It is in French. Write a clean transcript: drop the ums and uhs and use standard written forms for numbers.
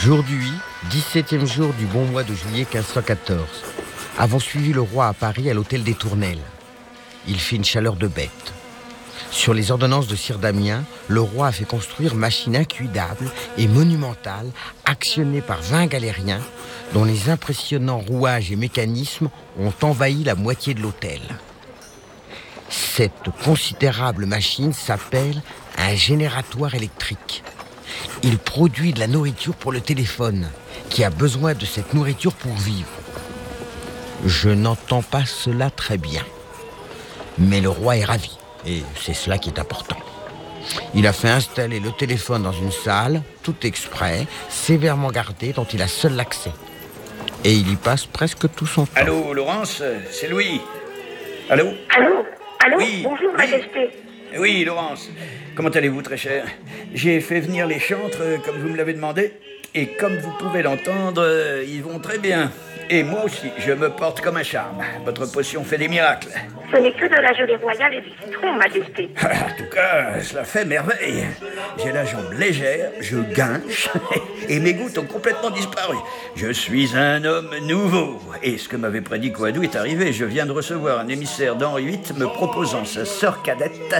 Aujourd'hui, 17e jour du bon mois de juillet 1514, avons suivi le roi à Paris à l'hôtel des Tournelles. Il fait une chaleur de bête. Sur les ordonnances de Sire Damien, le roi a fait construire machine incuidable et monumentale, actionnée par 20 galériens, dont les impressionnants rouages et mécanismes ont envahi la moitié de l'hôtel. Cette considérable machine s'appelle un génératoire électrique. Il produit de la nourriture pour le téléphone, qui a besoin de cette nourriture pour vivre. Je n'entends pas cela très bien. Mais le roi est ravi, et c'est cela qui est important. Il a fait installer le téléphone dans une salle, tout exprès, sévèrement gardée, dont il a seul l'accès. Et il y passe presque tout son temps. Allô, Laurence, c'est Louis. Allô ? Allô, Oui, bonjour, oui. Majesté. Oui, Laurence. Comment allez-vous, très cher ? J'ai fait venir les chantres, comme vous me l'avez demandé. Et comme vous pouvez l'entendre, ils vont très bien. Et moi aussi, je me porte comme un charme. Votre potion fait des miracles. Ce n'est que de la gelée royale et du citron, Majesté. En tout cas, cela fait merveille. J'ai la jambe légère, je guinche, et mes gouttes ont complètement disparu. Je suis un homme nouveau. Et ce que m'avait prédit Coadou est arrivé. Je viens de recevoir un émissaire d'Henri VIII me proposant sa sœur cadette